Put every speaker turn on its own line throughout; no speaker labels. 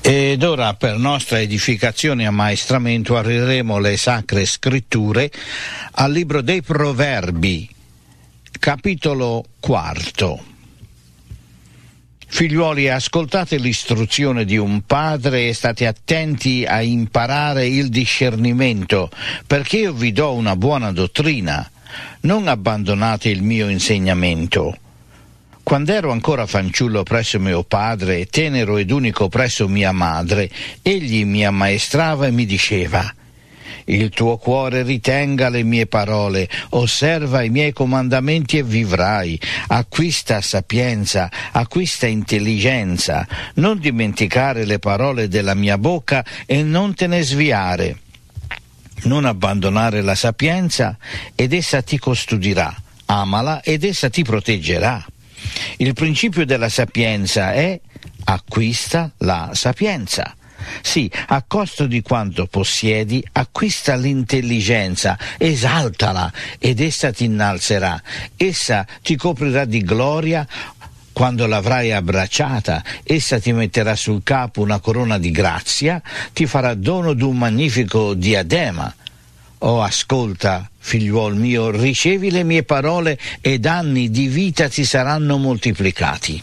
Ed ora, per nostra edificazione e ammaestramento, apriremo le Sacre Scritture al libro dei Proverbi, capitolo 4. Figliuoli, ascoltate l'istruzione di un padre e state attenti a imparare il discernimento, perché io vi do una buona dottrina. Non abbandonate il mio insegnamento. Quando ero ancora fanciullo presso mio padre, tenero ed unico presso mia madre, egli mi ammaestrava e mi diceva: il tuo cuore ritenga le mie parole, osserva i miei comandamenti e vivrai. Acquista sapienza, acquista intelligenza. Non dimenticare le parole della mia bocca e non te ne sviare. Non abbandonare la sapienza ed essa ti custodirà. Amala ed essa ti proteggerà. Il principio della sapienza è: acquista la sapienza. Sì, a costo di quanto possiedi, acquista l'intelligenza, esaltala ed essa ti innalzerà. Essa ti coprirà di gloria quando l'avrai abbracciata. Essa ti metterà sul capo una corona di grazia, ti farà dono d'un magnifico diadema. Oh, ascolta, figliuol mio, ricevi le mie parole ed anni di vita ti saranno moltiplicati.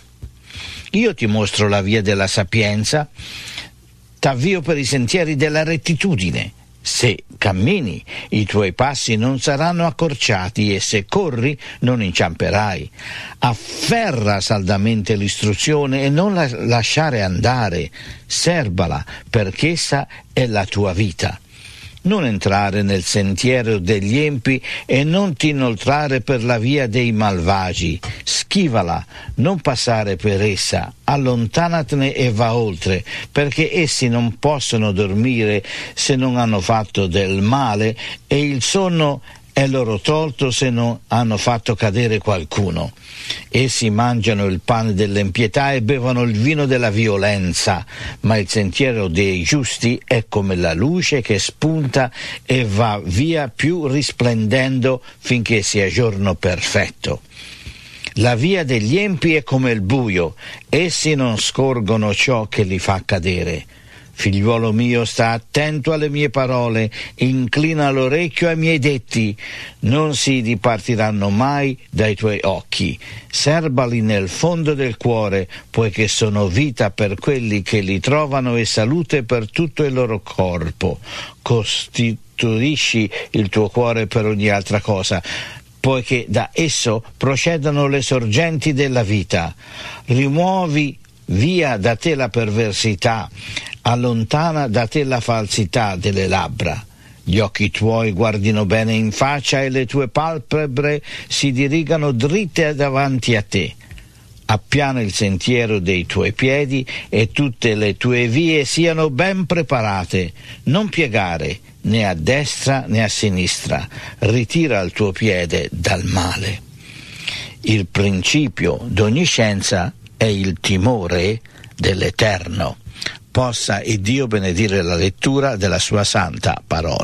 Io ti mostro la via della sapienza, t'avvio per i sentieri della rettitudine. Se cammini, i tuoi passi non saranno accorciati, e se corri non inciamperai. Afferra saldamente l'istruzione e non la lasciare andare. Serbala, perché essa è la tua vita. Non entrare nel sentiero degli empi e non ti inoltrare per la via dei malvagi. Schivala, non passare per essa, allontanatene e va oltre, perché essi non possono dormire se non hanno fatto del male, e il sonno è loro tolto se non hanno fatto cadere qualcuno. Essi mangiano il pane dell'impietà e bevono il vino della violenza, ma il sentiero dei giusti è come la luce che spunta e va via più risplendendo finché sia giorno perfetto. La via degli empi è come il buio, essi non scorgono ciò che li fa cadere. Figliuolo mio, sta attento alle mie parole, inclina l'orecchio ai miei detti, non si dipartiranno mai dai tuoi occhi. Serbali nel fondo del cuore, poiché sono vita per quelli che li trovano e salute per tutto il loro corpo. Costituisci il tuo cuore per ogni altra cosa, poiché da esso procedono le sorgenti della vita. Rimuovi via da te la perversità, allontana da te la falsità delle labbra. Gli occhi tuoi guardino bene in faccia e le tue palpebre si dirigano dritte davanti a te. Appiana il sentiero dei tuoi piedi e tutte le tue vie siano ben preparate. Non piegare né a destra né a sinistra. Ritira il tuo piede dal male. Il principio d'ogni scienza è il timore dell'Eterno. Possa Dio benedire la lettura della sua santa parola.